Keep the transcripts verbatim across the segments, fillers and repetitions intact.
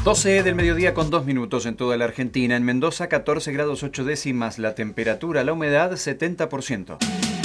doce del mediodía con dos minutos en toda la Argentina. En Mendoza, catorce grados ocho décimas la temperatura, la humedad setenta por ciento.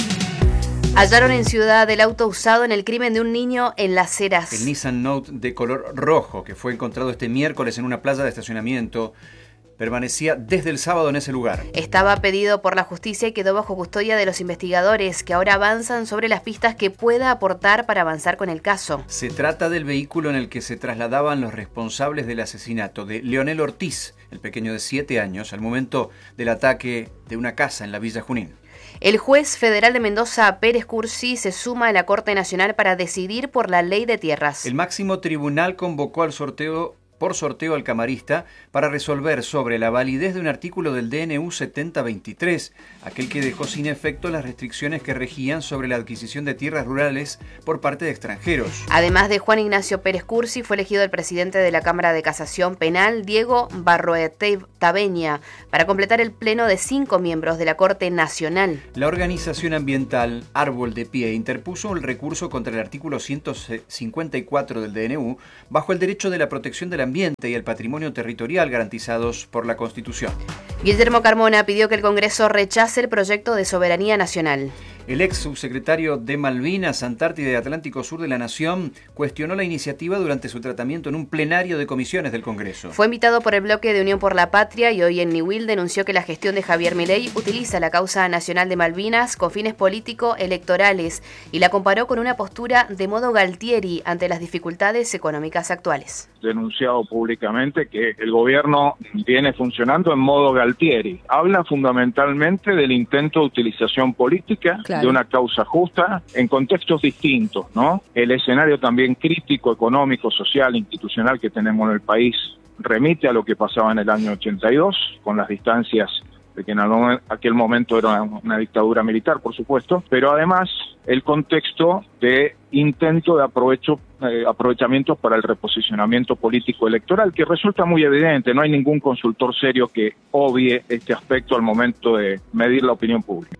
Hallaron en Ciudad el auto usado en el crimen de un niño en Las Heras. El Nissan Note de color rojo, que fue encontrado este miércoles en una playa de estacionamiento, permanecía desde el sábado en ese lugar. Estaba pedido por la justicia y quedó bajo custodia de los investigadores, que ahora avanzan sobre las pistas que pueda aportar para avanzar con el caso. Se trata del vehículo en el que se trasladaban los responsables del asesinato de Leonel Ortiz, el pequeño de siete años, al momento del ataque de una casa en la Villa Junín. El juez federal de Mendoza, Pérez Cursi, se suma a la Corte Nacional para decidir por la ley de tierras. El máximo tribunal convocó al sorteo por sorteo al camarista para resolver sobre la validez de un artículo del D N U setenta veintitrés, aquel que dejó sin efecto las restricciones que regían sobre la adquisición de tierras rurales por parte de extranjeros. Además de Juan Ignacio Pérez Cursi, fue elegido el presidente de la Cámara de Casación Penal, Diego Barroete Tabeña, para completar el pleno de cinco miembros de la Corte Nacional. La organización ambiental Árbol de Pie interpuso el recurso contra el artículo ciento cincuenta y cuatro del D N U bajo el derecho de la protección del ambiente y el patrimonio territorial garantizados por la Constitución. Guillermo Carmona pidió que el Congreso rechace el proyecto de soberanía nacional. El ex subsecretario de Malvinas, Antártida y Atlántico Sur de la Nación cuestionó la iniciativa durante su tratamiento en un plenario de comisiones del Congreso. Fue invitado por el bloque de Unión por la Patria y hoy en Niwil denunció que la gestión de Javier Milei utiliza la causa nacional de Malvinas con fines político-electorales y la comparó con una postura de modo Galtieri ante las dificultades económicas actuales. Denunciado públicamente que el gobierno viene funcionando en modo Galtieri. Habla fundamentalmente del intento de utilización política, claro, de una causa justa en contextos distintos, ¿no? El escenario también crítico, económico, social, institucional que tenemos en el país remite a lo que pasaba en el año ochenta y dos, con las distancias de que en aquel momento era una dictadura militar, por supuesto, pero además el contexto de intento de aprovecho, eh, aprovechamientos para el reposicionamiento político electoral, que resulta muy evidente. No hay ningún consultor serio que obvie este aspecto al momento de medir la opinión pública.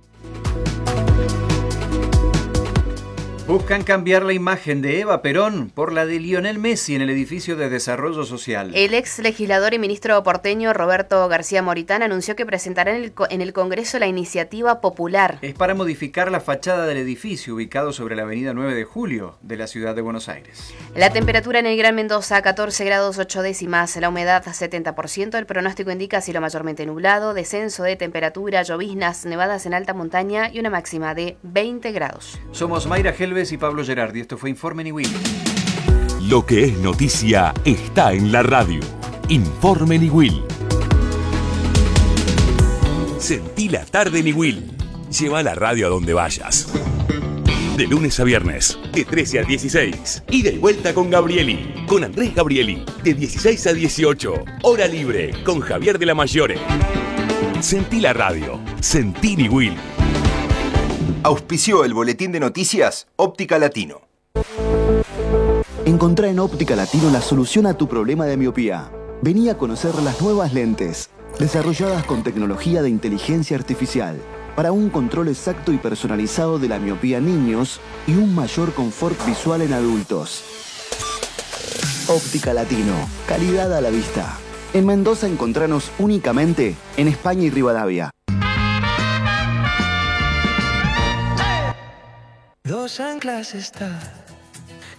Buscan cambiar la imagen de Eva Perón por la de Lionel Messi en el edificio de Desarrollo Social. El ex legislador y ministro porteño Roberto García Moritán anunció que presentará en el, en el Congreso la iniciativa popular. Es para modificar la fachada del edificio ubicado sobre la avenida nueve de julio de la ciudad de Buenos Aires. La temperatura en el Gran Mendoza, catorce grados ocho décimas, la humedad setenta por ciento, el pronóstico indica cielo mayormente nublado, descenso de temperatura, lloviznas, nevadas en alta montaña y una máxima de veinte grados. Somos Mayra Helves y Pablo Gerardi. Esto fue Informe Niwil. Lo que es noticia está en la radio. Informe Niwil. Sentí la tarde Niwil. Lleva la radio a donde vayas. De lunes a viernes, de trece a dieciséis. Ida y vuelta con Gabrieli. Con Andrés Gabrieli. De dieciséis a dieciocho. Hora libre con Javier de la Mayore. Sentí la radio. Sentí Niwil. Auspició el boletín de noticias Óptica Latino. Encontrá en Óptica Latino la solución a tu problema de miopía. Vení a conocer las nuevas lentes, desarrolladas con tecnología de inteligencia artificial, para un control exacto y personalizado de la miopía en niños y un mayor confort visual en adultos. Óptica Latino, calidad a la vista. En Mendoza encontranos únicamente en España y Rivadavia. Dos anclas está